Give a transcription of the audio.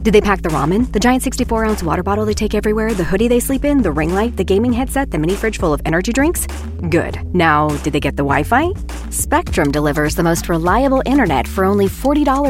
Did they pack the ramen, the giant 64-ounce water bottle they take everywhere, the hoodie they sleep in, the ring light, the gaming headset, the mini fridge full of energy drinks? Good. Now, did they get the Wi-Fi? Spectrum delivers the most reliable internet for only $40